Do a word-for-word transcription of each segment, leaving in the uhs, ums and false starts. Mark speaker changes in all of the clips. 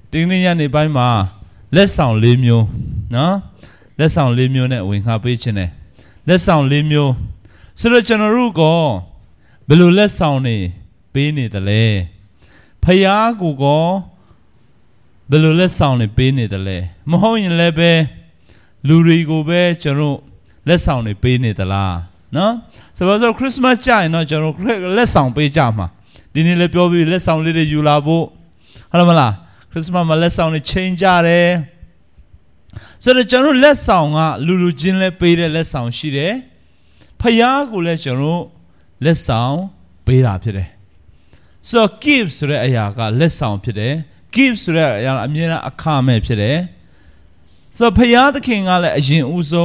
Speaker 1: တင်းနေရနေပိုင်းမှာလက်ဆောင်လေးမျိုးနော်လက်ဆောင်လေးမျိုးနဲ့ဝင်ခါပေးခြင်းနဲ့လက်ဆောင်လေးမျိုးဆိုတော့ကျွန်တော်တို့ကဘယ်လိုလက်ဆောင်နေပေးနေတယ်လဲဖယားကိုကဘယ်လိုလက်ဆောင်နေပေးနေတယ်လဲမဟုတ်ရင်လည်းပဲလူတွေကိုပဲကျွန်တော်လက်ဆောင်နေပေးနေသလားနော်ဆိုတော့ခရစ်စမတ်ကြရင်တော့ကျွန်တော်လက်ဆောင်ပေးကြမှာဒီနေ့လည်းပြောပြီးလက်ဆောင်လေးတွေယူလာဖို့ဟုတ်မလားခရစ်စမတ်မှာလက်ဆောင်တွေချိန်ကြတယ်ဆိုတော့ကျွန်တော်လက်ဆောင်ကလူလူချင်းလည်းပေးတဲ့လက်ဆောင်ရှိတယ်ဖယားကိုလည်းကျွန်တော်လက်ဆောင်ပေးတာဖြစ်တယ်ဆိုတော့ give ဆိုတဲ့အရာကလက်ဆောင်ဖြစ်တယ် give ဆိုတဲ့အရာအမြဲတမ်းအခမဲ့ဖြစ်တယ်ဆိုတော့ဖယားသခင်ကလည်းအရင်ဦးဆုံး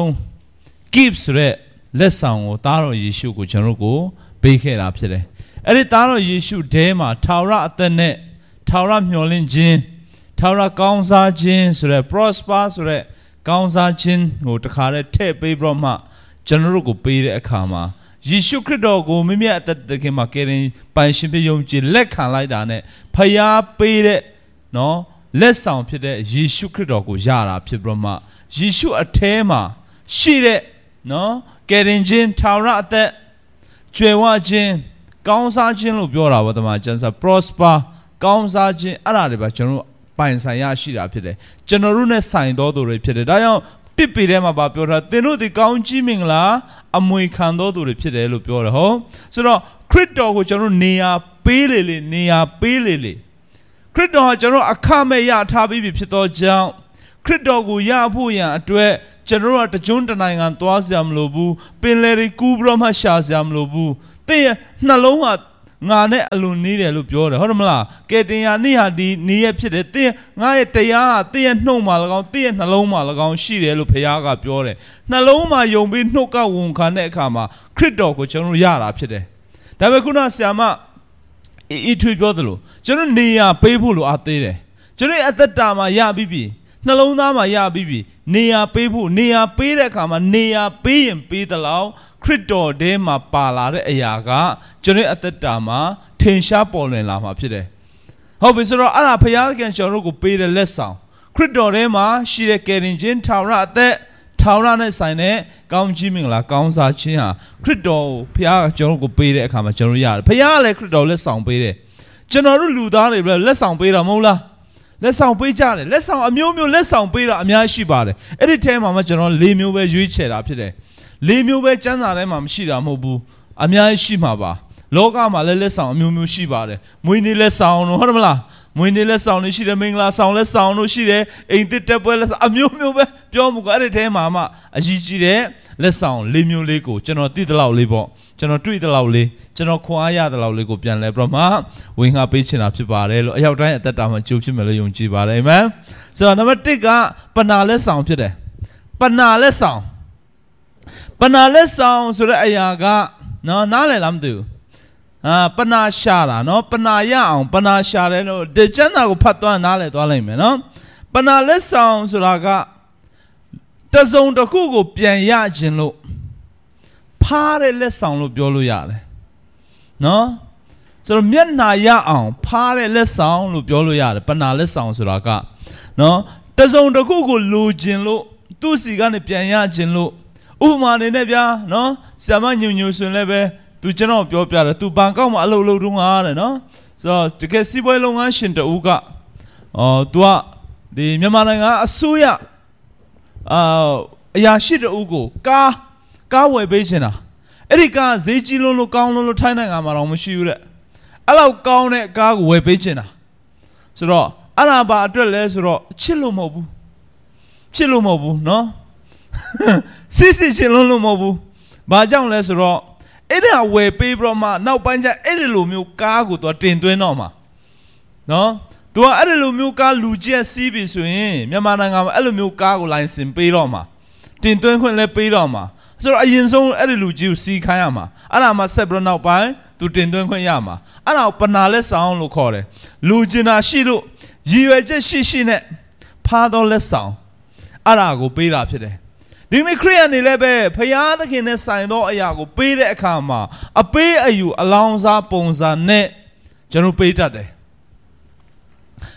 Speaker 1: give ဆိုတဲ့လက်ဆောင်ကိုသားတော်ယေရှုကိုကျွန်တော်ကိုပေးခဲ့တာဖြစ်တယ်အဲ့ဒီသားတော်ယေရှုထဲမှာထာဝရအသက်နဲ့ထာဝရမျှော်လင့်ခြင်းထာဝရကောင်းစားခြင်းဆိုတဲ့ prosper ဆိုတဲ့ကောင်းစားခြင်းကိုတခါတည်းထည့်ပေးပြီးတော့မှကျွန်တော်တို့ကိုပေးတဲ့အခါမှာယေရှုခရစ်တော်ကိုမိမိအသက်တခင်မှာကယ်တင်ပိုင်ရှင်ဖြစ်ယုံကြည်လက်ခံလိုက်တာနဲ့ဖယားပေးတဲ့နော်လက်ဆောင်ဖြစ်တဲ့ယေရှုခရစ်တော်ကိုရတာဖြစ်ပြီးတော့မှယေရှုအထဲမှာရှိတဲ့နော်ကယ်တင်ခြင်းထာဝရအသက်ကြွယ်ဝခြင်းကောင်းစားခြင်းလို့ပြောတာပါတမန်ကျမ်းစာ prosper ကောင်းစားခြင်းအဲ့ဒါတွေပါကျွန်တော်တို့ပိုင်ဆိုင်ရရှိတာဖြစ်တယ်ကျွန်တော်တို့နဲ့ဆိုင်တော်သူတွေဖြစ်တယ်ဒါကြောင့်တစ်ပေထဲမှာပါပြောတာသင်တို့ဒီကောင်းကြီးမင်္ဂလာအမွေခံတော်သူတွေဖြစ်တယ်လို့ပြောတယ်ဟုတ်ဆိုတော့ခရစ်တော်ကိုကျွန်တော်နေရာပေးလေလေနေရာပေးလေလေခရစ်တော်ကကျွန်တော်အခမဲ့ရထားပြီးဖြစ်သောကြောင့်ခရစ်တော်ကိုရဖို့ရန်အတွက်ကျွန်တော်တို့ကတကြွတနိုင်ငံသွားစရာမလိုဘူးပင်လယ်တွေကူးပြီးတော့မှရှာစရာမလိုဘူးသင်ရဲ့နှလုံးကငါနဲ့အလိုနေတယ်လို့ပြောတယ်ဟုတ်တယ်မလားကဲတင်ရနေ့ဟာဒီနေ့ရဖြစ်တယ်သင်ငါရဲ့တရားဟာသင်ရဲ့နှုတ်မှာ၎င်းသင်ရဲ့နှလုံးမှာ၎င်းရှိတယ်လို့ဘုရားကပြောတယ်နှလုံးမှာယုံပြီးနှုတ်ကဝန်ခံတဲ့အခါမှာခရစ်တော်ကိုကျွန်တော်ရတာဖြစ်တယ်ဒါပေမဲ့ခုနဆရာမအီထွေပြောသလိုကျွန်တော်နေရာပေးဖို့လိုအပ်သေးတယ်ကျွန်တော်အသက်တာမှာရပြီးပြီနှလုံးသားမှာရပြီးပြီနေရာပေးဖို့နေရာပေးတဲ့အခါမှာနေရာပေးရင်ပေးသလောက်ခရစ်တော်ထဲမှာပါလာတဲ့အရာကကျွန်တော်အသက်တာမှာထင်ရှားပေါ်လွင်လာမှာဖြစ်တယ်ဟုတ်ပြီဆိုတော့အဲ့ဒါဘုရားခင်ကျွန်တော်တို့ကိုပေးတဲ့လက်ဆောင်ခရစ်တော်ထဲမှာရှိတဲ့ကယ်တင်ခြင်းထာဝရအသက်ထာဝရနဲ့ဆိုင်တဲ့ကောင်းကြီးမင်္ဂလာကောင်းစားခြင်းဟာခရစ်တော်ကိုဘုရားကကျွန်တော်တို့ကိုပေးတဲ့အခါမှာကျွန်တော်ရတယ်ဘုရားကလည်းခရစ်တော်လက်ဆောင်ပေးတယ်ကျွန်တော်တို့လူသားတွေပဲလက်ဆောင်ပေးတာမဟုတ်လားလက်ဆောင်ပေးကြတယ်လက်ဆောင်အမျိုးမျိုးလက်ဆောင်ပေးတာအများရှိပါတယ်အဲ့ဒီထဲမှာမှကျွန်တော်လေးမျိုးပဲရွေးချယ်တာဖြစ်တယ်လေးမျိုးပဲစံစာထဲမှာမရှိတာမဟုတ်ဘူးအများကြီးရှိမှာပါလောကမှာလည်းလက်ဆောင်အမျိုးမျိုးရှိပါတယ်မွေးနေ့လက်ဆောင်တို့ဟုတ်တယ်မလားမွေးနေ့လက်ဆောင်တွေရှိတယ်မင်္ဂလာဆောင်လက်ဆောင်တို့ရှိတယ်အိမ်သစ်တက်ပွဲလက်ဆောင်အမျိုးမျိုးပဲပြောမှုကအဲ့ဒီထဲမှာမှအကြီးကြီးတဲ့လက်ဆောင်လေးမျိုးလေးကိုကျွန်တော်သိသလောက်လေးပေါ့ကျွန်တော်တွေ့သလောက်လေးကျွန်တော်ခွန်အားရသလောက်လေးကိုပြန်လဲပြီးတော့မှဝင်ငါပေးချင်တာဖြစ်ပါတယ်လို့အရောက်တိုင်းအသက်တာမှာကြိုးဖြစ်မယ်လို့ယုံကြည်ပါတယ်အာမင်ဆိုတော့နံပါတ်တစ်ကပဏာလက်ဆောင်ဖြစ်တယ်ပဏာလက်ဆောင်ပဏာလက်ဆောင်ဆိုတဲ့အရာကနော်နားလည်လားမသိဘူးအာပဏာရှာတာနော်ပဏာရအောင်ပဏာရှာတယ်လို့ဒီကျမ်းစာကိုဖတ်သွားနားလည်သွားလိုက်မယ်နော်ပဏာလက်ဆောင်ဆိုတာကတစုံတစ်ခုကိုပြန်ရခြင်းလို့ဖားတဲ့လက်ဆောင်လို့ပြောလို့ရတယ်နော်ဆိုတော့မျက်နှာရအောင်ဖားတဲ့လက်ဆောင်လို့ပြောလို့ရတယ်ပဏာလက်ဆောင်ဆိုတာကနော်တစုံတစ်ခုကိုလိုခြင်းလို့သူ့စီကနေပြန်ရခြင်းလို့ဥပမာနေနဲ့ဗျာနော်ဆရာမညုံညုံဆိုရင်လည်းပဲသူကျွန်တော်ပြောပြတယ်သူဘန်ကောက်မှာအလုပ်လုပ်တုန်းကတဲ့နော်ဆိုတော့တကယ်စီးပွားရေးလုပ်ငန်းရှင်တဦးကအော်သူကဒီမြန်မာနိုင်ငံအစိုးရအာအရာရှိတဦးကိုကားကားဝယ်ပေးချင်တာအဲ့ဒီကားဈေးကြီးလုံးလို့ကောင်းလုံးလို့ထိုင်းနိုင်ငံမှာတော့မရှိဘူးတဲ့အဲ့လောက်ကောင်းတဲ့ကားကိုဝယ်ပေးချင်တာဆိုတော့အဲ့ဒါဘာအတွက်လဲဆိုတော့ချစ်လို့မဟုတ်ဘူးချစ်လို့မဟုတ်ဘူးနော်စစ်စစ်ချစ်လို့လို့မဟုတ်ဘူးဘာကြောင့်လဲဆိုတော့အဲ့ဒါဝယ်ပေးပြီးတော့မှနောက်ပိုင်းကျအဲ့ဒီလိုမျိုးကားကိုသူတင်သွင်းတော့မှာနော်သူကအဲ့ဒီလိုမျိုးကားလူကျက်စီးပြီဆိုရင်မြန်မာနိုင်ငံမှာအဲ့လိုမျိုးကားကိုလိုင်စင်ပေးတော့မှာတင်သွင်းခွင့်လည်းပေးတော့မှာဆိုတော့အရင်ဆုံးအဲ့ဒီလူကြီးကိုစီးခိုင်းရမှာအဲ့ဒါမှဆက်ပြီးတော့နောက်ပိုင်းသူတင်သွင်းခွင့်ရမှာအဲ့ဒါကိုပဏာလက်ဆောင်လို့ခေါ်တယ်လူကျင်တာရှိလို့ရည်ရွယ်ချက်ရှိရှိနဲ့ဖားသောလက်ဆောင်အဲ့ဒါကိုပေးတာဖြစ်တယ်ဒီနေ့ခရစ်ယာန်တွေလည်းပဲဖယားသခင်နဲ့ဆိုင်သောအရာကိုပေးတဲ့အခါမှာအပေးအယူအလောင်းစားပုံစံနဲ့ကျွန်တော်ပေးတတ်တယ်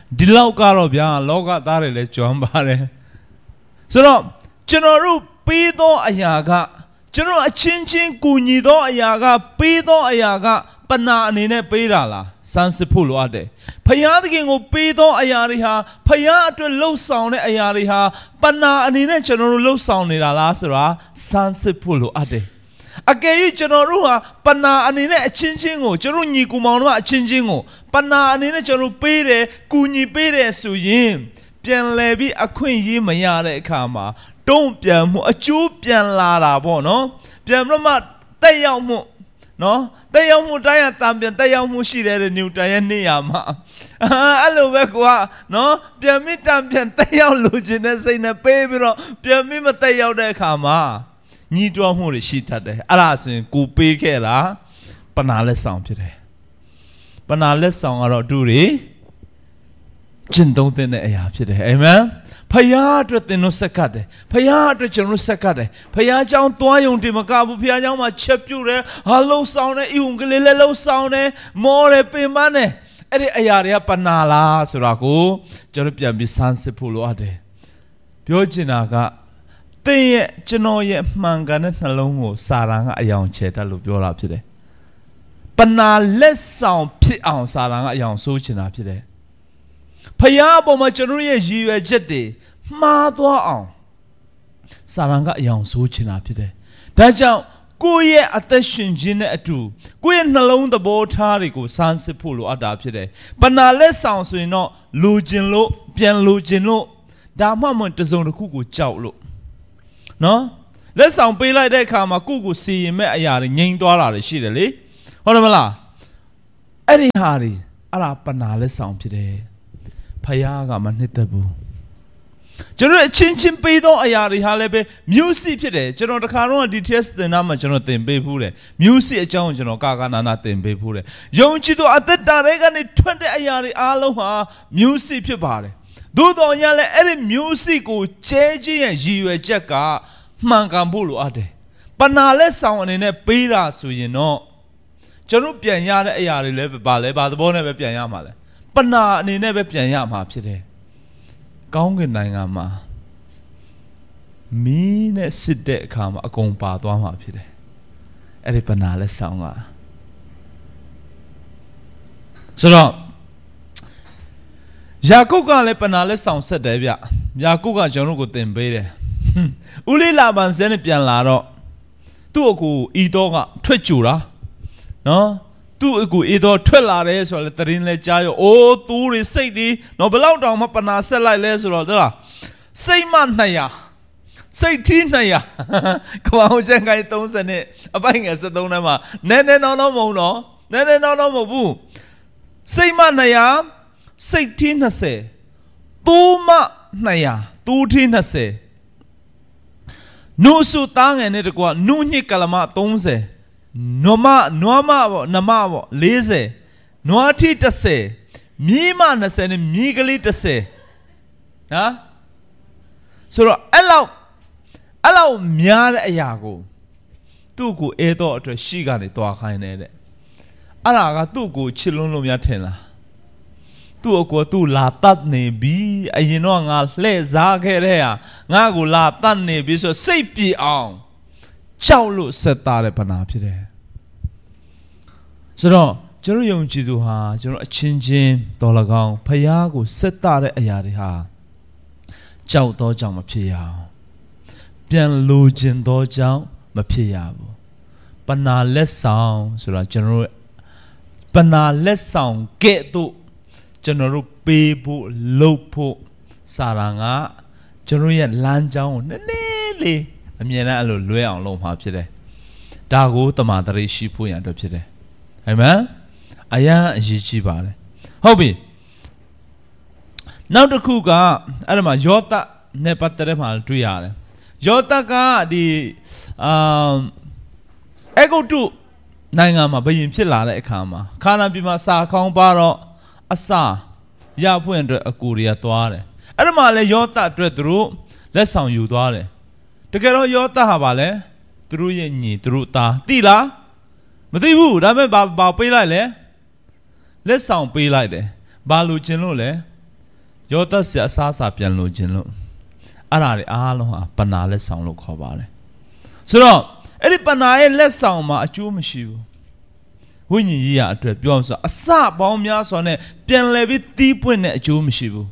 Speaker 1: ဒီလောက်ကတော့ဗျာလောကသားတွေလည်းကြွမ်းပါတယ်ဆိုတော့ကျွန်တော်တို့ပေးသောအရာကကျွန်တော်အချင်းချင်းကူညီသောအရာကပေးသောအရာကပနာအနေနဲ့ပေးတာလားစမ်းစစ်ဖို့လိုအပ်တယ်ဖယားသခင်ကိုပေးသောအရာတွေဟာဖယားအတွက်လှုပ်ဆောင်တဲ့အရာတွေဟာပနာအနေနဲ့ကျွန်တော်တို့လှုပ်ဆောင်နေတာလားဆိုတာစမ်းစစ်ဖို့လိုအပ်တယ်အကယ်၍ကျွန်တော်တို့ဟာပနာအနေနဲ့အချင်းချင်းကိုကျွန်တော်ညီကူမောင်တို့အချင်းချင်းကိုပနာအနေနဲ့ကျွန်တော်ပေးတယ်ကူညီပေးတယ်ဆိုရင်ပြန်လဲပြီးအခွင့်အရေးမရတဲ့အခါမှာတုံ့ပြန်မှုအကျိုးပြန်လာတာပေါ့နော်ပြန်ပြီးမှတက်ရောက်မှုနော်တက်ရောက်မှုတိုင်းအတန်ပြန်တက်ရောက်မှုရှိတယ်တဲ့နျူတန်ရဲ့နေရာမှာအဲ့လိုပဲကွာနော်ပြန်ပြီးတန်ပြန်တက်ရောက်လို့ခြင်းတဲ့စိတ်နဲ့ပေးပြီးတော့ပြန်ပြီးမတက်ရောက်တဲ့အခါမှာညီးတွားမှုတွေရှိတတ်တယ်အဲ့ဒါဆိုရင်ကိုပေးခဲ့တာပနာလက်ဆောင်ဖြစ်တယ်ပနာလက်ဆောင်ကတော့သူတွေကျင့်သုံးတဲ့အရာဖြစ်တယ်အာမင်ဖယားအတွက်သင်တို့ဆက်ကတ်တယ်ဖယားအတွက်ကျွန်တော်ဆက်ကတ်တယ်ဖယားเจ้าသွားယုံတင်မကဘူးဖယားเจ้าမှာချက်ပြုတ်တယ်ဟာလှုပ်ဆောင်တယ်ဤုံကလေးလည်းလှုပ်ဆောင်တယ်မောတယ်ပင်ပန်းတယ်အဲ့ဒီအရာတွေကပနာလားဆိုတာကိုကျွန်တော်ပြန်ပြီးစမ်းစစ်ဖို့လိုအပ်တယ်ပြောချင်တာကသင်ရဲ့ကျွန်တော်ရဲ့မှန်ကန်တဲ့နှလုံးကိုစာရန်ကအယောင်ချဲတတ်လို့ပြောတာဖြစ်တယ်ပနာလက်ဆောင်ဖြစ်အောင်စာရန်ကအယောင်ဆိုးချင်တာဖြစ်တယ်ဖယားအပေါ်မှာကျွန်တော်ရဲ့ရည်ရွယ်ချက်တွေမှားသွားအောင်စာရန်ကအယောင်ဆိုးချင်တာဖြစ်တယ်ဒါကြောင့်ကိုယ့်ရဲ့အသက်ရှင်ခြင်းနဲ့အတူကိုယ့်ရဲ့နှလုံးသဘောထားတွေကိုစမ်းစစ်ဖို့လိုအပ်တာဖြစ်တယ်ပနာလက်ဆောင်ဆိုရင်တော့လိုချင်လို့ပြန်လိုချင်လို့ဒါမှမဟုတ်တစုံတစ်ခုကိုကြောက်လို့နော်လက်ဆောင်ပေးလိုက်တဲ့အခါမှာကိုယ့်ကိုစီရင်မဲ့အရာတွေငြိမ်သွားတာတွေရှိတယ်လေဟုတ်တယ်မလားအဲ့ဒီဟာတွေအဲ့ဒါပနာလက်ဆောင်ဖြစ်တယ်ဖယားကမနှစ်သက်ဘူးကျွန်တော်အချင်းချင်းပေးသောအရာတွေဟာလည်းပဲမျိုးစစ်ဖြစ်တယ်ကျွန်တော်တခါတော့ဒီ test သင်တာမှာကျွန်တော်သင်ပေးဘူးတယ်မျိုးစစ်အကြောင်းကျွန်တော်ကာကနာနာသင်ပေးဘူးတယ်ယုံကြည်သောအသက်တာတွေကနေထွက်တဲ့အရာတွေအားလုံးဟာမျိုးစစ်ဖြစ်ပါတယ်သို့တော်ညာလည်းအဲ့ဒီမျိုးစစ်ကိုကျဲခြင်းရဲ့ရည်ရွယ်ချက်ကမှန်ကန်ဖို့လိုအပ်တယ်ပနာလက်ဆောင်အနေနဲ့ပေးတာဆိုရင်တော့ကျွန်တော်ပြန်ရတဲ့အရာတွေလည်းပါလဲပါသဘောနဲ့ပဲပြန်ရမှာလဲပနာအနေနဲ့ပဲပြန်ရမှာဖြစ်တယ်ကောင်းကင်နိုင်ငံမှာမီးနဲ့စစ်တဲ့အခါမှာအကုန်ပါသွားမှာဖြစ်တယ်အဲ့ဒီပနာလက်ဆောင်ကဆိုတော့ယာကုပ်ကလည်းပနာလက်ဆောင်ဆက်တယ်ဗျယာကုပ်ကကျွန်တော်ကိုသင်ပေးတယ်ဦးလေးလာပန်စဲနဲ့ပြန်လာတော့သူ့အကူဤတော့ကထွက်ကြူတာနော်သူ့အကူဤတော့ထွက်လာတယ်ဆိုတော့တရင်လဲကြားရောအိုးသူတွေစိတ်တွေနော်ဘလောက်တောင်မှပနာဆက်လိုက်လဲဆိုတော့သလားစိတ်မနှစ်ရာစိတ်ထီးနှစ်ရာကဘာဟုတ်ချန်ကိုင်းသုံးဆယ်နဲ့အပိုင်ငယ်ဆက်သုံးထဲမှာနည်းနည်းတော့တော့မဟုတ်တော့နည်းနည်းတော့တော့မဟုတ်ဘူးစိတ်မနှစ်ရာစိတ်ထီးနှစ်ဆယ်သူမနှစ်ရာသူထီးနှစ်ဆယ်နုစုသားငယ်နဲ့တကွာနုညစ်ကလမသုံးဆယ်နွားမနွားမပေါ့နမပေါ့လေးဆယ်နွားထီတစ်ဆယ်မြီးမနှစ်ဆယ်နဲ့မြီးကလေးတစ်ဆယ်နော်ဆိုတော့အဲ့လောက်အဲ့လောက်များတဲ့အရာကိုသူ့ကိုအဲတော့အတွက်ရှိကနေတွားခိုင်းနေတဲ့အဲ့ဒါကသူ့ကိုချစ်လွန်းလို့များထင်လားသူ့အကိုသူ့လာတတ်နေပြီအရင်တော့ငါလှည့်စားခဲ့တဲ့ဟာငါ့ကိုလာတတ်နေပြီဆိုစိတ်ပြေအောင်ကြောက်လို့ဆက်သားတဲ့ပနာဖြစ်တယ်ဆိုတော့ကျွန်တော်ယုံကြည်သူဟာကျွန်တော်အချင်းချင်းတော်လကောင်းဖယားကိုဆက်သားတဲ့အရာတွေဟာကြောက်တော့ကြောင့်မဖြစ်ရအောင်ပြန်လိုချင်တော့ကြောင့်မဖြစ်ရဘူးပနာလက်ဆောင်ဆိုတော့ကျွန်တော်ပနာလက်ဆောင်ကဲ့သို့ကျွန်တော်တို့ပေးဖို့လုပ်ဖို့စာရန်ကကျွန်တော်ရဲ့လမ်းကြောင်းကိုနည်းနည်းလေးအမြင်နဲ့အဲ့လိုလွဲအောင်လုပ်မှာဖြစ်တယ်ဒါကိုတမန်တရိရှိဖို့ရန်အတွက်ဖြစ်တယ်အာမင်အရာအရေးကြီးပါတယ်ဟုတ်ပြီနောက်တစ်ခုကအဲ့ဒါမှာယောသနဲ့ပတ်သက်တဲ့မှာတွေ့ရတယ်ယောသကဒီအာအဂုတုနိုင်ငံမှာဘယင်ဖြစ်လာတဲ့အခါမှာခါနာန်ပြည်မှာစာခေါင်းပါတော့အစာရဖွင့်အတွက်အကူတွေကသွားတယ်အဲ့ဒါမှလည်းယောသအတွက်သူတို့လက်ဆောင်ယူသွားတယ်တကယ်တော့ယောသဟာပါလဲသူတို့ရဲ့ညီသူတို့သားသိလားမသိဘူးဒါပေမဲ့ဘာဘာပေးလိုက်လဲလက်ဆောင်ပေးလိုက်တယ်ဘာလို့ကျင်လို့လဲယောသစီအစားအစာပြန်လို့ခြင်းလို့အဲ့ဒါတွေအားလုံးဟာပနာလက်ဆောင်လို့ခေါ်ပါတယ်ဆိုတော့အဲ့ဒီပနာရဲ့လက်ဆောင်မှာအကျိုးမရှိဘူးဝိညာဉ်ရေးရအတွက်ပြောအောင်ဆိုအစပေါင်းများစွာနဲ့ပြန်လည်ပြီးတီးပွင့်တဲ့အကျိုးမရှိဘူး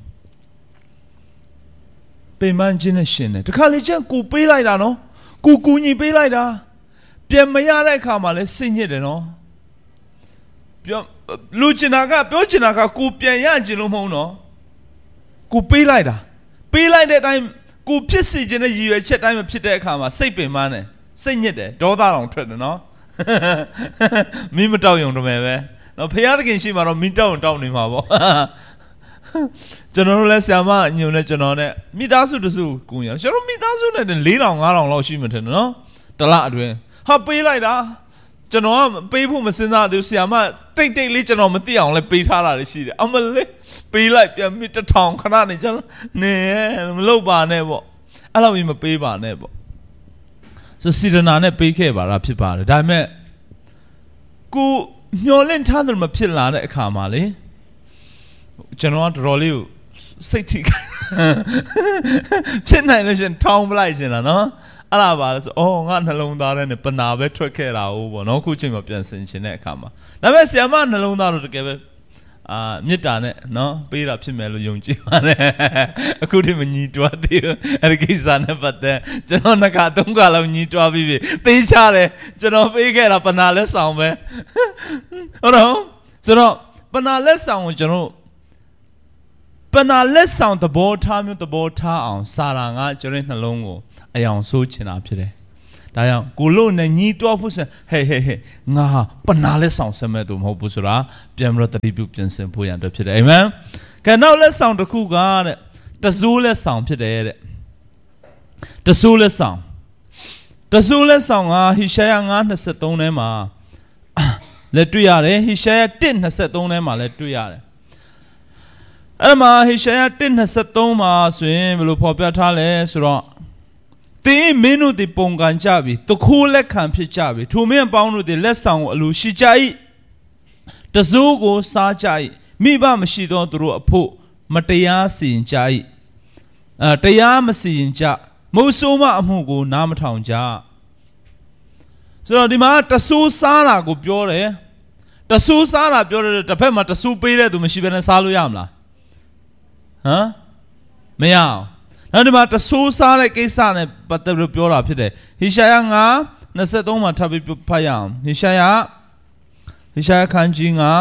Speaker 1: ပိမှန်းခြင်းနဲ့ရှင်တယ်တခါလေကျန်ကိုပေးလိုက်တာနော်ကိုကူညီပေးလိုက်တာပြန်မရတဲ့အခါမှာလဲစိတ်ညစ်တယ်နော်ပြောလူကျင်တာကပြောကျင်တာကကိုပြန်ရကျင်လို့မဟုတ်နော်ကိုပေးလိုက်တာပေးလိုက်တဲ့အတိုင်းကိုဖြစ်စီခြင်းနဲ့ရည်ရွယ်ချက်တိုင်းမဖြစ်တဲ့အခါမှာစိတ်ပင်ပန်းတယ်စိတ်ညစ်တယ်ဒေါသတောင်ထွက်တယ်နော်မင်းမတောက်ရုံတမယ်ပဲနော်ဖခင်သခင်ရှိမှတော့မင်းတောက်ရင်တောက်နေမှာပေါ့ကျွန်တော်တို့လည်းဆရာမညုံနဲ့ကျွန်တော်နဲ့မိသားစုတစုကူရကျွန်တော်မိသားစုနဲ့လေးထောင်ငါးထောင်လောက်ရှိမှထင်တယ်နော်တလအတွင်းဟာပေးလိုက်တာကျွန်တော်ကပေးဖို့မစင်စားသေးဘူးဆရာမတိတ်တိတ်လေးကျွန်တော်မသိအောင်လဲပေးထားတာလည်းရှိတယ်အမလေးပေးလိုက်ပြန်မိတစ်ထောင်ခဏနေကျွန်တော်နေမလုပ်ပါနဲ့ပေါ့အဲ့လိုမျိုးမပေးပါနဲ့ပေါ့ဆိုစီဒနာနဲ့ပေးခဲ့ပါတာဖြစ်ပါတယ်ဒါပေမဲ့ကိုမျောလင့်ထားတယ်မဖြစ်လာတဲ့အခါမှာလေကျွန်တော်ကတော်တော်လေးကိုစိတ်ထိခိုက်ဖြစ်နိုင်လို့ရှင်ထောင်းပလိုက်ရှင်လားနော်အဲ့ဒါပါလဲဆိုအော်ငါနှလုံးသားထဲနဲ့ပနာပဲထွက်ခဲ့တာဟုတ်ပေါ့နော်ခုချိန်မှာပြန်ဆင်ရှင်တဲ့အခါမှာဒါပေမဲ့ဆီယမနှလုံးသားတော့တကယ်ပဲအာမေတ္တာနဲ့နော်ပေးတာဖြစ်မယ်လို့ယုံကြည်ပါတယ်အခုထိမညီတွားသေးဘူးအဲ့ဒီကိစ္စနဲ့ပတ်သက်ကျွန်တော်နှစ်ခါသုံးခါလောက်ညီတွားပြီးပြီသိချတယ်ကျွန်တော်ပေးခဲ့တာပနာလက်ဆောင်ပဲဟုတ်တော့ဆိုတော့ပနာလက်ဆောင်ကိုကျွန်တော်ပနာလက်ဆောင်သဘောထားမျိုးသဘောထားအောင်စာရာငါကျွန်တော်နှလုံးကိုအယောင်ဆိုးချင်တာဖြစ်တယ်ဒါကြောင့်ကိုလို့နဲ့ညီတွားဖို့စဟဲ့ဟဲ့ဟဲ့ငါပနာလက်ဆောင်စမဲ့သူမဟုတ်ဘူးဆိုတာပြန်ပြီးတော့တတိပြုပြင်ဆင်ဖို့ရတဲ့ဖြစ်တယ်အာမင်ကဲနောက်လက်ဆောင်တစ်ခုကတဲ့တစိုးလက်ဆောင်ဖြစ်တယ်တဲ့တစိုးလက်ဆောင်တစိုးလက်ဆောင်ကဟေရှာယငါး၂၃ထဲမှာလက်တွေ့ရတယ်ဟေရှာယ၁၂၃ထဲမှာလည်းတွေ့ရတယ်အဲ့မှာဟေရှာယ၁၂၃မှာဆိုရင်ဘယ်လိုဖော်ပြထားလဲဆိုတော့တင်းမင်းတို့ဒီပုံကန်ကြပြီတခိုးလက်ခံဖြစ်ကြပြီထိုမင်းပေါင်းတို့ဒီလက်ဆောင်ကိုအလိုရှိကြ၏တစိုးကိုစားကြ၏မိဘမရှိသောသူတို့အဖို့မတရားစီရင်ကြ၏အဲတရားမစီရင်ကြမုတ်ဆိုးမအမှုကိုနားမထောင်ကြဆိုတော့ဒီမှာတစိုးစားတာကိုပြောတယ်တစိုးစားတာပြောတယ်တစ်ဖက်မှာတစိုးပေးတဲ့သူမရှိဘဲနဲ့စားလို့ရမလားဟမ်မရအောင်နောက်ဒီမှာတဆိုးစားတဲ့ကိစ္စနဲ့ပတ်သက်ပြီးပြောတာဖြစ်တယ်ဟေရှာယငါး၂၃မှာထပ်ပြီးဖတ်ရအောင်ဟေရှာယဟေရှာယခန်းကြီးငါ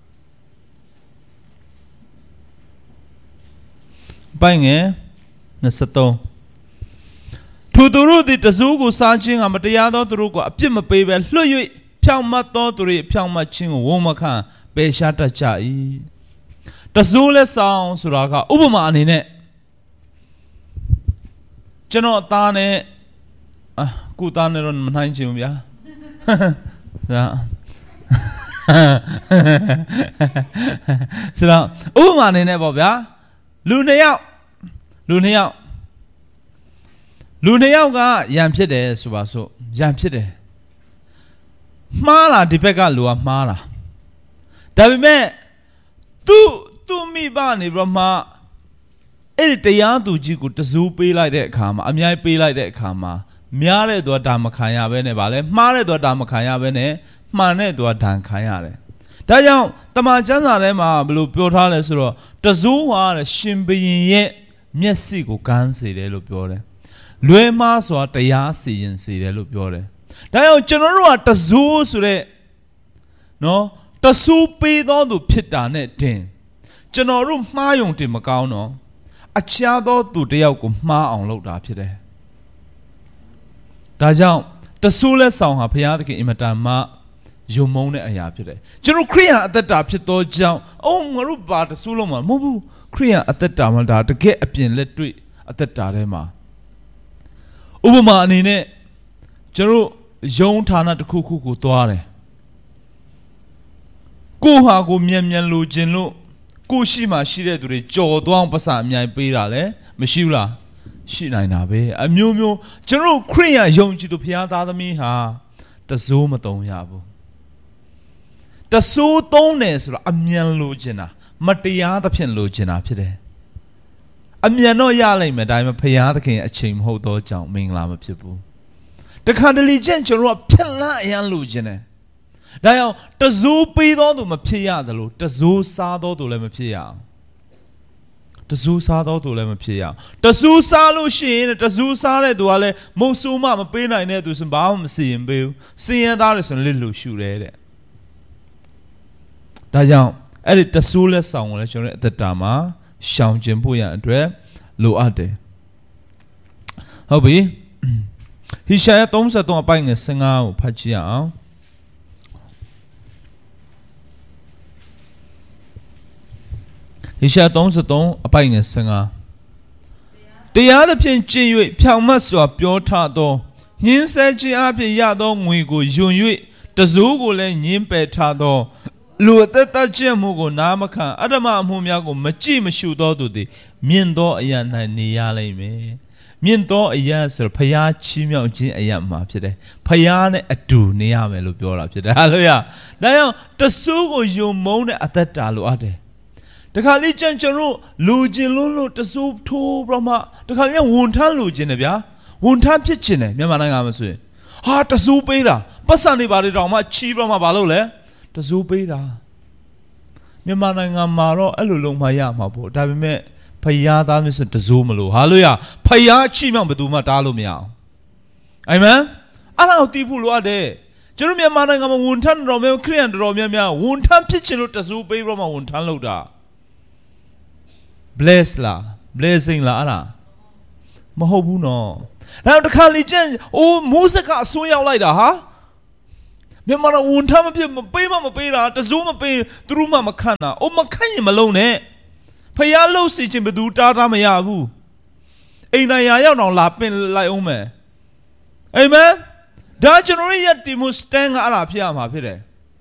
Speaker 1: ပိုင်းငယ်၂၃ထိုသူတို့သည်တဆိုးကိုစားခြင်းကမတရားသောသူတို့ကိုအပြစ်မပေးဘဲလွှတ်၍ဖြောင့်မတ်သောသူတွေဖြောင့်မတ်ခြင်းကိုဝန်မခံပယ်ရှားတတ်ကြ၏တဆိုးလက်ဆောင်ဆိုတာကဥပမာအနေနဲ့ကျွန်တော်သားနဲ့အာကုသားနဲ့တော့မနှိုင်းချင်ဘူးဗျာဒါဆိုတော့ဥပမာအနေနဲ့ပေါ့ဗျာလူနှစ်ယောက်လူနှစ်ယောက်လူနှစ်ယောက်ကရန်ဖြစ်တယ်ဆိုပါစို့ရန်ဖြစ်တယ်မှားလားဒီဘက်ကလူကမှားလားဒါပေမဲ့သူ့သူ့မိဘနေပြီးတော့မှအဲ့ဒီတရားသူကြီးကိုတစိုးပေးလိုက်တဲ့အခါမှာအများကြီးပေးလိုက်တဲ့အခါမှာများတဲ့သူကဒါမခံရဘဲနဲ့ဗာလဲမှားတဲ့သူကဒါမခံရဘဲနဲ့မှန်တဲ့သူကဒဏ်ခံရတယ်ဒါကြောင့်တမန်ကျမ်းစာထဲမှာဘယ်လိုပြောထားလဲဆိုတော့တစိုးဟာတဲ့ရှင်ဘုရင်ရဲ့မျက်စိကိုကန်းစေတယ်လို့ပြောတယ်လွဲမှားစွာတရားစီရင်စေတယ်လို့ပြောတယ်ဒါကြောင့်ကျွန်တော်တို့ကတစိုးဆိုတဲ့နော်တစိုးပေးသောသူဖြစ်တာနဲ့တင်ကျွန်တော်တို့မှားယုံတင်မကောင်းတော့အခြားသောသူတယောက်ကိုမှားအောင်လုပ်တာဖြစ်တယ်ဒါကြောင့်တဆိုးလက်ဆောင်ဟာဘုရားသခင်အင်မတန်မှယုံမုန်းတဲ့အရာဖြစ်တယ်ကျွန်တော်ခရိယန်အသက်တာဖြစ်သောကြောင့်အော်ငါတို့ဘာတဆိုးလုံးမှာမဟုတ်ဘူးခရိယန်အသက်တာမှာဒါတကယ်အပြင်လက်တွေ့အသက်တာထဲမှာဥပမာအနေနဲ့ကျွန်တော်ယုံဌာနတစ်ခုခုကိုသွားတယ်ကိုဟာကိုမြန်မြန်လိုချင်လို့ကိုရှိမှရှိတဲ့သူတွေကြော်သွားအောင်ပတ်စံအများကြီးပေးတာလဲမရှိဘူးလားရှိနိုင်တာပဲအမျိုးမျိုးကျွန်တော်ခရိယန်ယုံကြည်သူဘုရားသားသမီးဟာတစိုးမသုံးရဘူးတစိုးသုံးတယ်ဆိုတော့အမြန်လိုချင်တာမတရားသဖြင့်လိုချင်တာဖြစ်တယ်အမြန်တော့ရလိုက်မယ်ဒါပေမဲ့ဖယားသခင်အချိန်မဟုတ်တော့ကြောင့်မင်္ဂလာမဖြစ်ဘူးတခါတလေချင်းကျွန်တော်ကဖြက်လန့်အရန်လိုချင်တယ်ဒါကြောင့်တစိုးပေးသောသူမဖြစ်ရတယ်လို့တစိုးစားသောသူလည်းမဖြစ်ရအောင်တစိုးစားသောသူလည်းမဖြစ်ရအောင်တစိုးစားလို့ရှိရင်တစိုးစားတဲ့သူကလည်းမုတ်ဆိုးမမပေးနိုင်တဲ့သူဆိုဘာမှမစီရင်ပေးဘူးစင်ရသားတယ်ဆိုရင်လစ်လို့ရှူတယ်တဲ့ဒါကြောင့်အဲ့ဒီတစိုးလက်ဆောင်ကိုလည်းကျွန်တော်ရဲ့အသက်တာမှာရှောင်ကျဉ်ဖို့ရအတွက်လိုအပ်တယ်ဟုတ်ပြီဟေရှာယသုံးဆယ်သုံးအပိုင်းငယ်ဆယ်ငါကိုဖတ်ကြည့်အောင်ဟေရှာယသုံးဆယ်သုံးအပိုင်းငယ်ဆယ်ငါတရားသဖြင့်ကျင့်၍ဖြောင့်မတ်စွာပြောထားသောညှင်းဆဲခြင်းအဖြစ်ရသောငွေကိုယွန်၍တစိုးကိုလည်းညှင်းပယ်ထားသောလူအသက်သက်ခြင်းမှုကိုနားမခံအတ္တမအမှုများကိုမကြည့်မရှုသောသူသည်မြင့်သောအရာ၌နေရလိမ့်မယ်မြင့်သောအရာဆိုဖျားချီးမြှောက်ခြင်းအရာမှာဖြစ်တယ်ဖျားနဲ့အတူနေရမယ်လို့ပြောတာဖြစ်တယ်ဟာလို့ရဒါကြောင့်တစိုးကိုယုံမုန်းတဲ့အသက်တာလိုအပ်တယ်တခါလေးကျန်ကျွန်တော်လူကျင်လို့လို့တစိုးထိုးပြမတခါလေးဝန်ထမ်းလူကျင်တယ်ဗျာဝန်ထမ်းဖြစ်ကျင်တယ်မြန်မာနိုင်ငံမှာဆိုရင်ဟာတစိုးပေးတာပတ်စံနေပါလေတောင်မှချီးပြမဘာလို့လဲတစိုးပေးတာမြန်မာနိုင်ငံမှာတော့အဲ့လိုလုံးမရမှာပေါ့ဒါပေမဲ့ဖယားသားမျိုးဆိုတစိုးမလို့ဟာလို့ရဖယားချိမြောက်ဘယ်သူမှတားလို့မရအောင်အာမင်အဲ့ဒါကိုတီးဖို့လိုအပ်တယ်ကျွန်တော်မြန်မာနိုင်ငံမှာဝန်ထမ်းတော်များခရိယန်တော်များများဝန်ထမ်းဖြစ်ချင်လို့တစိုးပေးပြီးတော့မှဝန်ထမ်းလုပ်တာ bless လား blessing လားအဲ့ဒါမဟုတ်ဘူးနော်နောက်တစ်ခါလေကျန်အိုးမိုးစကအစွန်းရောက်လိုက်တာဟာမြန်မာတော်ဝန်ထမ်းမဖြစ်မပေးမမပေးတာတစိုးမပေးသူတို့မှမခန့်တာအိုးမခန့်ရင်မလုံးနဲ့ဖယားလှုပ်စီခြင်းဘယ်သူတားတာမရဘူးအိမ်နိုင်ရာရောက်တော့လာပင်လိုက်အောင်မယ်အာမင်ဒါကျွန်တော်ရဲ့တီမိုစတန်ကအဲ့ဒါဖြစ်ရမှာဖြစ်တယ်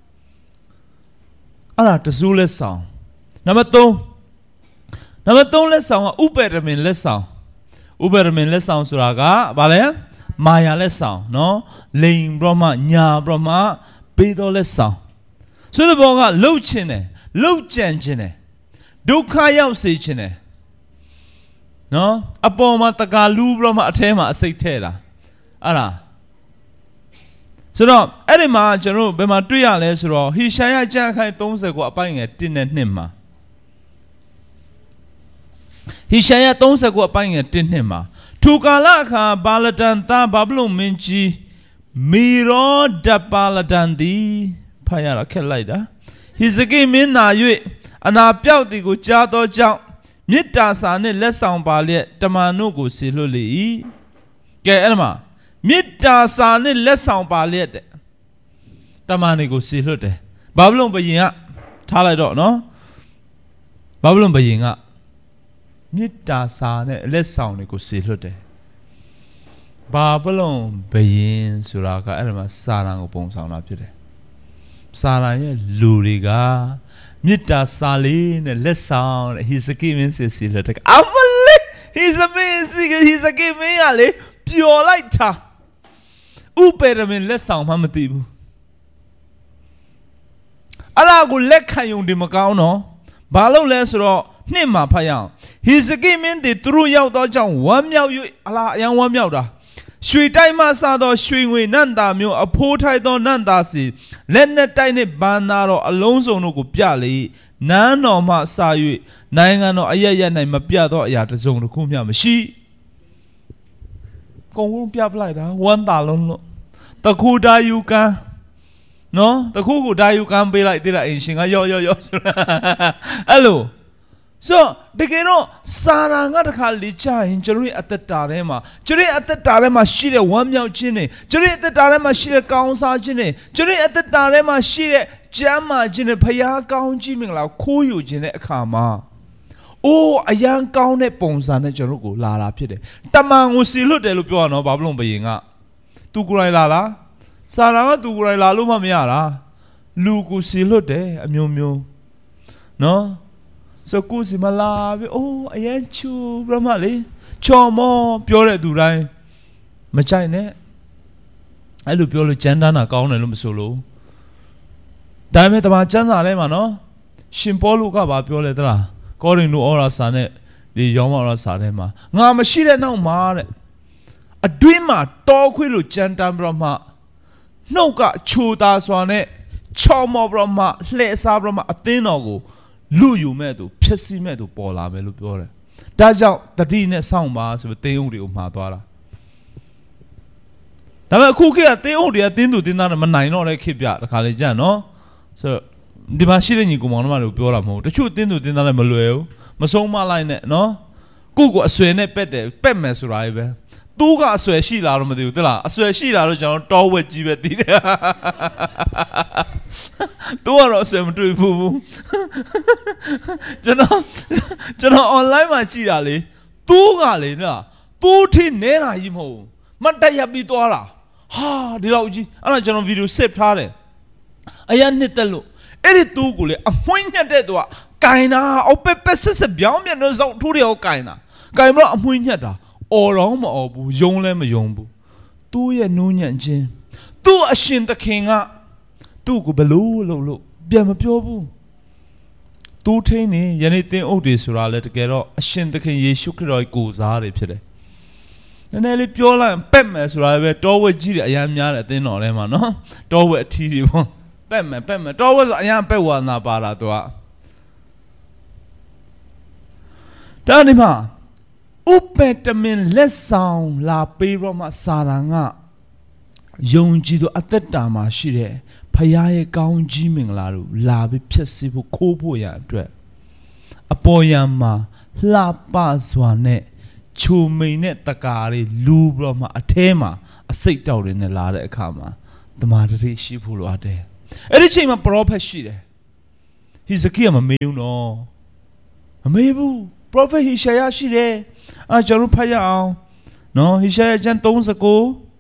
Speaker 1: အဲ့ဒါတစိုးလက်ဆောင်နံပါတ်သုံးနံပါတ်သုံးလက်ဆောင်ကဥပဒမင်လက်ဆောင်ဥပဒမင်လက်ဆောင်ဆိုတာကဘာလဲမာယာလက်ဆောင်နော်လိန်ဘရမညာဘရမပေးတော်လက်ဆောင်ဆိုတဲ့ဘောကလှုပ်ခြင်းတယ်လှုပ်ကြံခြင်းတယ်ဒုက္ခရောက်စေခြင်းတယ်နော်အပေါ်မှာတကာလူးပြီးတော့မှအထဲမှာအစိတ်ထဲတာအဲ့ဒါဆိုတော့အဲ့ဒီမှာကျွန်တော်တို့ဘယ်မှာတွေ့ရလဲဆိုတော့ဟေရှာယကျမ်းခန်းသုံးဆယ်ကိုအပိုင်းငယ်တစ်နဲ့နှစ်မှာဟေရှာယသုံးဆယ်ကိုအပိုင်းငယ်တစ်နှစ်မှာထိုကာလအခါဘာလတန်သားဘာဗလုန်မင်းကြီးမီရောဒပါလတန်သည်ဖတ်ရတာခက်လိုက်တာဟိဇကိမင်းနာ၍အနာပြောက်သည်ကိုကြားသောကြောင့်မေတ္တာစာနှင့်လက်ဆောင်ပါလျက်တမန်တို့ကိုဆေလွတ်လေ၏ကဲအဲ့ဒါမှာမေတ္တာစာနှင့်လက်ဆောင်ပါလျက်တဲ့တမန်တွေကိုဆေလွတ်တယ်ဘာဗလုန်ဘုရင်ကထားလိုက်တော့နော်ဘာဗလုန်ဘုရင်ကမေတ္တာစာနဲ့လက်ဆောင်တွေကိုဆေလွတ်တယ်ဘာဗလုန်ဘုရင်ဆိုတာကအဲ့ဒါမှာစာရန်ကိုပုံဆောင်တာဖြစ်တယ်စာရန်ရဲ့လူတွေကမေတ္တာစာလေးနဲ့လက်ဆောင်ဟိဇကိမင်းစီစီလက်ကအမလေးဟိဇမင်းစီဟိဇကိမင်းကလေပျော်လိုက်တာဥပေရမင်းလက်ဆောင်မှမသိဘူးအဲ့ဒါကိုလက်ခံယုံတယ်မကောင်းတော့ဘာလို့လဲဆိုတော့နှစ်မှာဖတ်ရအောင်ဟိဇကိမင်းတွေသူတို့ရောက်တော့ကြောင့်ဝမ်းမြောက်၍အလားအယံဝမ်းမြောက်တာရွှေတိုက်မှစားသောရွှေငွေနန္တာမျိုးအဖိုးထိုက်သောနန္တာစီလက်နဲ့တိုက်နှင့်ဘန္နာတော်အလုံးစုံတို့ကိုပြလေနန်းတော်မှစ၍နိုင်ငံတော်အရရ၌မပြသောအရာတစ်စုံတစ်ခုမျှမရှိကုံဝန်းပြပလိုက်တာဝမ်းသာလုံးလို့တခုဒါယူကန်နော်တခုကိုဒါယူကန်ပေးလိုက်တဲ့အိမ်ရှင်ကရော့ရော့ရော့ဆိုတာအဲ့လိုဆိုတကယ်တော့စာရန်ကတခါလေ့ကျရင်ကျွန်တော်ရဲ့အသက်တာထဲမှာကျွန်တော်ရဲ့အသက်တာထဲမှာရှိတဲ့ဝမ်းမြောက်ခြင်းတွေကျွန်တော်ရဲ့အသက်တာထဲမှာရှိတဲ့ကောင်းစားခြင်းတွေကျွန်တော်ရဲ့အသက်တာထဲမှာရှိတဲ့ကျမ်းမာခြင်းတွေဖျားကောင်းခြင်းမင်္ဂလာခိုးယူခြင်းတဲ့အခါမှာအိုးအယံကောင်းတဲ့ပုံစံနဲ့ကျွန်တော်ကိုလာတာဖြစ်တယ်တမန်ကိုစီလွတ်တယ်လို့ပြောရနော်ဘာလို့ဘယင်ကသူကိုယ်တိုင်လာလားစာရန်ကသူကိုယ်တိုင်လာလို့မှမရတာလူကိုစီလွတ်တယ်အမျိုးမျိုးနော်ဆိုကူစီမလာပြီအိုးအယံချူဘရမလေးချော်မောပြောတဲ့သူတိုင်းမကြိုက်နဲ့အဲ့လိုပြောလို့ကြမ်းတမ်းတာကောင်းတယ်လို့မဆိုလို့ဒါပေမဲ့တမန်ကျမ်းစာထဲမှာနော်ရှင်ပေါလုကဘာပြောလဲသလားကောရိန္သုဩရာစာနဲ့ဒီရောင်းမတော်စာထဲမှာငါမရှိတဲ့နောက်မှာတဲ့အတွင်းမှာတောခွေးလိုကြမ်းတမ်းပြီးတော့မှနှုတ်ကချိုသားစွာနဲ့ချောင်းမောပြီးတော့မှလှည့်စားပြီးတော့မှအသင်းတော်ကိုလူယူမဲ့သူဖြစ်စီမဲ့သူပေါ်လာမယ်လို့ပြောတယ်ဒါကြောင့်တတိနဲ့စောင့်ပါဆိုပြီးတင်းဥတွေကိုမှာသွားတာဒါပေမဲ့အခုခေတ်ကတင်းဥတွေကတင်းသူတင်းသားတွေမနိုင်တော့တဲ့ခေတ်ပြတခါလေကြံ့နော်ဆိုတော့ဒီမှာရှိတဲ့ညီကောင်မောင်တို့ကပြောတာမဟုတ်တချို့တင်းသူတင်းသားတွေမလွယ်ဘူးမဆုံးမလိုက်နဲ့နော်ကိုကိုအဆွေနဲ့ပက်တယ်ပက်မယ်ဆိုတာပဲသူကအဆွေရှိလာတော့မသိဘူးသိလားအဆွေရှိလာတော့ကျွန်တော်တောဝက်ကြီးပဲတည်တယ်သူကတော့အဆွေမတွေ့ဘူးကျွန်တော်ကျွန်တော် online မှာကြည့်တာလေသူကလေနော်သူထိနေတာကြီးမဟုတ်ဘူးမတက်ရပြီးသွားတာဟာဒီလောက်ကြီးအဲ့တော့ကျွန်တော်ဗီဒီယို save ထားတယ်အရင်နှစ်တက်လို့အဲ့ဒီသူကိုလေအမွှင်းညက်တဲ့သူကကင်တာအော်ပက်ပက်ဆက်ဆက်ပြောင်းမြန်လို့စောက်ထိုးတယ်ဟောကင်တာကင်ပြီးတော့အမွှင်းညက်တာအော်တော့မအော်ဘူးယုံလည်းမယုံဘူးသူ့ရဲ့နူးညံ့ခြင်းသူ့အရှင်သခင်ကသူ့ကိုဘလို့လို့လို့ပြန်မပြောဘူးသူထင်းနေယနေ့တင်းအုပ်တွေဆိုတာလေတကယ်တော့အရှင်သခင်ယေရှုခရစ်တော်ကိုယ်စားတွေဖြစ်တယ်နည်းနည်းလေးပြောလိုက်ပက်မယ်ဆိုတာပဲတောဝက်ကြီးတွေအများများတယ်အသင်းတော်ထဲမှာနော်တောဝက်အထီးတွေပေါ့ပက်မယ်ပက်မယ်တောဝက်ဆိုအရင်ပက်ဝါနာပါတာသူကဒါနေမှာဥပတမင်လက်ဆောင်လာပေးတော့မှစာရန်ကယုံကြည်သူအသက်တာမှာရှိတဲ့ဖခင်ရဲ့ကောင်းကြီးမင်္ဂလာတို့လာပြီးဖြစ်စေဖို့ခိုးဖို့ရအတွက်အပေါ်ယံမှာလှပစွာနဲ့ချိုမိန်နဲ့တကားလေးလူပြီးတော့မှအထဲမှာအစိတ်တောက်တွေနဲ့လာတဲ့အခါမှာတမာတတိရှိဖို့လိုအပ်တယ်အဲ့ဒီချိန်မှာပရောဖက်ရှိတယ်ဟိဇကိယမမေးဘူးနော်မမေးဘူး prophet ဟိရှာယရှိတယ်အဲ့ကျွန်တော်ဖတ်ရအောင်နော်ဟိရှာယကျမ်းသုံး十九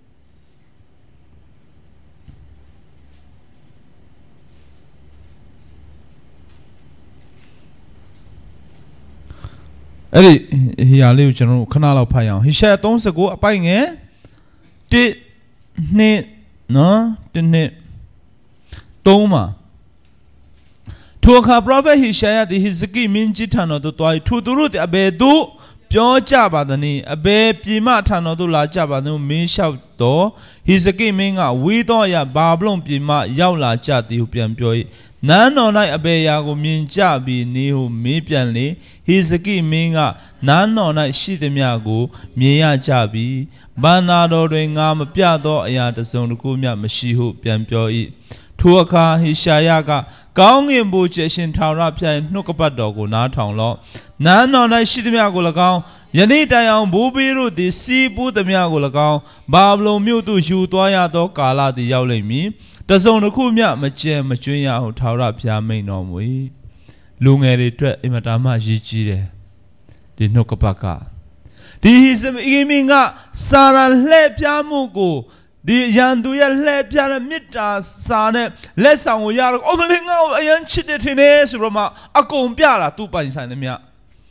Speaker 1: အဲ့ဒီဟိယာလေးကိုကျွန်တော်ခဏလောက်ဖတ်ရအောင်ဟိရှာယသုံး十九အပိုင်ငယ်一နှစ်နော်一နှစ်သုံးမှာထိုအခါ prophet ဟိရှာယသည်ဟိဇကိမင်းကြီးထံတော်သို့တွားထိုသူတို့သည်အဘယ်သို့ပြောကြပါသနည်းအဘယ်ပြည်မှထံတော်သို့လာကြပါသနည်းမင်းလျှောက်တော့ဟိဇကိမင်းကဝေးသောအရာဘာဗလုန်ပြည်မှရောက်လာကြသည်ဟုပြန်ပြော၏နန်းတော်၌အဘယ်အရာကိုမြင်ကြပြီးနေဟုမေးပြန်လေဟိဇကိမင်းကနန်းတော်၌ရှိသမျှကိုမြင်ရကြပြီးဗန္နာတော်တွင်ငါမပြသောအရာတစ်စုံတစ်ခုမျှမရှိဟုပြန်ပြော၏ထိုအခါဟိရှာယကကောင်းငင်ဘိုးကျရှင်ထာဝရဘုရားနှုတ်ကပတ်တော်ကိုနားထောင်လော့နန်းတော်၌ရှိသမျှကို၎င်းယနေ့တိုင်အောင်ဘိုးဘေးတို့သည်စီးပူးသမျှကို၎င်းဘာဗလုန်မြို့သို့ယူသွားရသောကာလသည်ရောက်လိမ့်မည်တစုံတစ်ခုမျှမကျန်မကျွင်းရဟုထာဝရဘုရားမိန့်တော်မူ၏လူငယ်တွေအတွက်အင်မတန်မှရည်ကြီးတယ်ဒီနှုတ်ကပတ်ကဒီဟိဇကိမင်းကစာရန်လှည့်ပြားမှုကိုဒီရန်သူရဲ့လှည့်ပြားတဲ့မေတ္တာစာနဲ့လက်ဆောင်ကိုရတော့အော်မလင်းငါ့ကိုအရင်ချစ်တယ်ထင်တယ်ဆိုတော့မှအကုန်ပြတာသူ့ပိုင်ဆိုင်သမျှ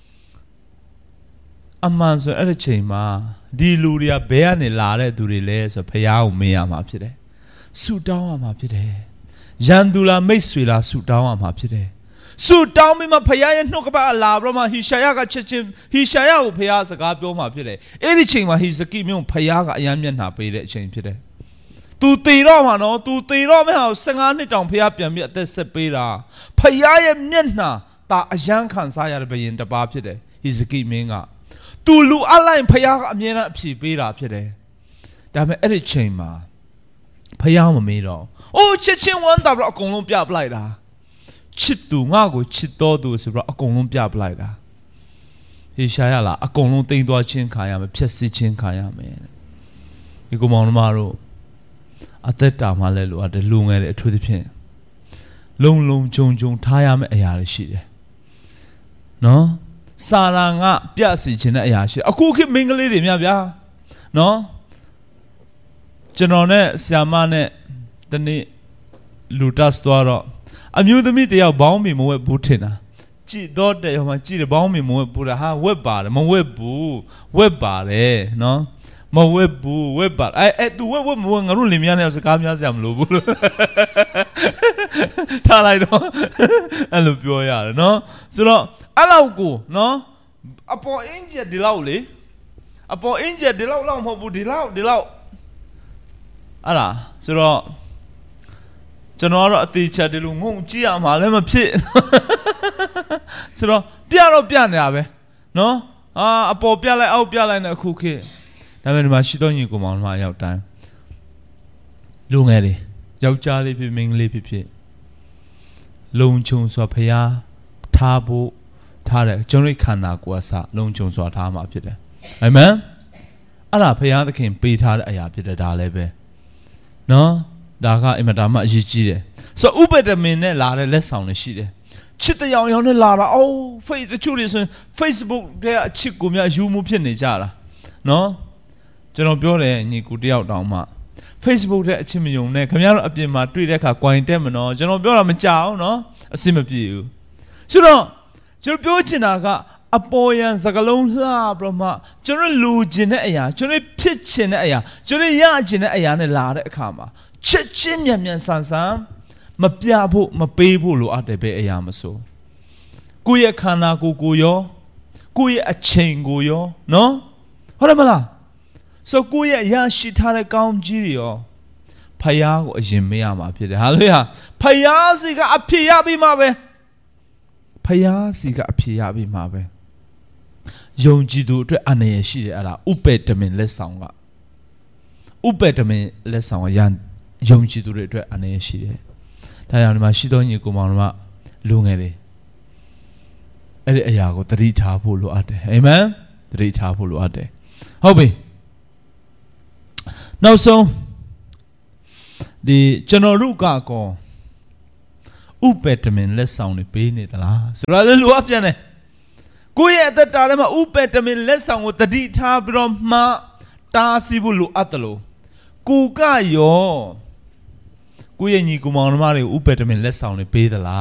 Speaker 1: အမှန်ဆိုအဲ့ဒီချိန်မှာဒီလူတွေကဘယ်ကနေလာတဲ့သူတွေလဲဆိုဖယားကိုမေးရမှာဖြစ်တယ်ဆူတောင်းရမှာဖြစ်တယ်ရန်သူလားမိတ်ဆွေလားဆူတောင်းရမှာဖြစ်တယ်ဆူတောင်းပြီးမှဖယားရဲ့နှုတ်ကပတ်လာပြီးမှဟိရှာယကချက်ချင်းဟိရှာယကိုဖယားစကားပြောမှာဖြစ်တယ်အဲ့ဒီချိန်မှာဟိဇကိမျိုးဖယားကအယမ်းမျက်နှာပေးတဲ့အချိန်ဖြစ်တယ်သူတည်တော့မှာနော်သူတည်တော့မဲ့ဟာဆယ်ငါးနှစ်တောင်ဖယားပြန်ပြီးအသက်ဆက်ပေးတာဖယားရဲ့မျက်နှာတာအယမ်းခံစားရတဲ့ဘယင်တစ်ပါးဖြစ်တယ်ဟိဇကိမင်းကသူလူအလိုက်ဖယားကအမြဲတမ်းအဖြေပေးတာဖြစ်တယ်ဒါပေမဲ့အဲ့ဒီချိန်မှာဖယားမမေးတော့အိုးချစ်ချင်းဝမ်းတာပြီးအကုန်လုံးပြပလိုက်တာချစ်သူငါ့ကိုချစ်တော်သူဆိုပြီးအကုန်လုံးပြပလိုက်တာဟေရှာယလာအကုန်လုံးတိမ်သွားချင်းခံရမယ်ဖြက်စီချင်းခံရမယ်ဒီကောင်မောင်မတို့အသက်တာမှလည်းလိုအပ်တယ်လူငယ်တွေအထူးသဖြင့်လုံလုံကြုံကြုံထားရမယ့်အရာတွေရှိတယ်နော်စာရန်ကပြစီခြင်းတဲ့အရာရှိတယ်အခုခေတ်မင်းကလေးတွေများဗျာနော်ကျွန်တော်နဲ့ဆ iam မနဲ့တနေ့လူတက်သွားတော့အမျိုးသမီးတယောက်ဘောင်းမီမဝက်ဘူးထင်တာကြည့်တော့တဲ့ဟိုမှာကြည့်တယ်ဘောင်းမီမဝက်ဘူးတာဟာဝက်ပါတယ်မဝက်ဘူးဝက်ပါတယ်နော်မဝက်ဘူးဝက်ပါအဲအဲ तू ဝက်ဝက်မဝက်ငါတို့လင်မယားနဲ့စကားများစရာမလိုဘူးလို့ထားလိုက်တော့အဲ့လိုပြောရတယ်နော်ဆိုတော့အဲ့လောက်ကိုနော်အပေါ်အင်ဂျီဒီလောက်လေအပေါ်အင်ဂျီဒီလောက်လောက်မဟုတ်ဘူးဒီလောက်ဒီလောက်အဲ့ဒါဆိုတော့ကျွန်တော်ကတော့အသေးချာဒီလိုငုံကြည့်ရမှာလည်းမဖြစ်ဆိုတော့ပြတော့ပြနေတာပဲနော်အာအပေါ်ပြလိုက်အောက်ပြလိုက်နဲ့အခုခေတ်ဒါပေမဲ့ဒီမှာရှိတော်ညီကိုမောင်တို့ရောက်တိုင်းလူငယ်တွေယောက်ျားလေးဖြစ်မိန်းကလေးဖြစ်ဖြစ်လုံခြုံစွာဖျားထားဖို့ထားတယ်ကျွန်တော်ခန္ဓာကိုယ်အစလုံခြုံစွာထားမှာဖြစ်တယ်အာမင်အဲ့ဒါဖျားသခင်ပေးထားတဲ့အရာဖြစ်တယ်ဒါလည်းပဲနော်ဒါကအင်မတန်မှအရေးကြီးတယ်ဆိုတော့ဥပဒမင်နဲ့လာတဲ့လက်ဆောင်တွေရှိတယ်ချစ်တရားရောင်းနဲ့လာတာအိုး face တချို့တွေဆိုရင် Facebook တဲ့အချစ်ကိုများယူမှုဖြစ်နေကြတာနော်ကျွန်တော်ပြောတယ်ညီကူတယောက်တောင်မှ Facebook တဲ့အချစ်မယုံနဲ့ခင်ဗျားတို့အပြင်မှာတွေ့တဲ့အခါ gain တက်မနော်ကျွန်တော်ပြောတာမကြောက်နော်အစစ်မပြေဘူးဆိုတော့ကျွန်တော်ပြောချင်တာကအပေါ်ယံစကလုံးလှပြီးမှကျွန်တော်လူကျင်တဲ့အရာကျွန်တော်ဖြစ်ချင်တဲ့အရာကျွန်တော်ရချင်တဲ့အရာနဲ့လာတဲ့အခါမှာချက်ချင်းမြန်မြန်ဆန်ဆန်မပြဖို့မပေးဖို့လိုအပ်တယ်ပဲအရာမဆိုကိုယ့်ရဲ့ခန္ဓာကိုယ်ကိုရောကိုယ့်ရဲ့အချိန်ကိုရောနော်ဟုတ်တယ်မလားဆိုကိုယ့်ရဲ့ရရှိထားတဲ့ကောင်းကြီးတွေရောဖယားကိုအရင်မေးရမှာဖြစ်တယ်ဟာလေဟာဖယားစီကအဖြစ်ရပြီးမှပဲဖယားစီကအဖြစ်ရပြီးမှပဲယုံကြည်သူအတွက်အနေရရှိတယ်အဲ့ဒါဥပေတမင်လက်ဆောင်ကဥပေတမင်လက်ဆောင်ကယံယုံကြည်သူတွေအတွက်အနေရရှိတယ်ဒါကြောင့်ဒီမှာရှိတော်ညီကိုမောင်တို့ကလူငယ်တွေအဲ့ဒီအရာကိုသတိထားဖို့လိုအပ်တယ်အာမင်သတိထားဖို့လိုအပ်တယ်ဟုတ်ပြီနောက်ဆုံးဒီကျွန်တော်တို့ကကောဥပေတမင်လက်ဆောင်တွေပေးနေသလားဆိုတော့လည်းလိုအပ်ပြန်တယ်ကိုယ့်ရဲ့အသက်တာထဲမှာဥပေတမင်လက်ဆောင်ကိုတတိထားပြီးတော့မှတားဆီးဖို့လိုအပ်တယ်လို့ကိုကရောကိုယ့်ရဲ့ညီကိုမောင်နှမတွေကိုဥပေတမင်လက်ဆောင်တွေပေးသလား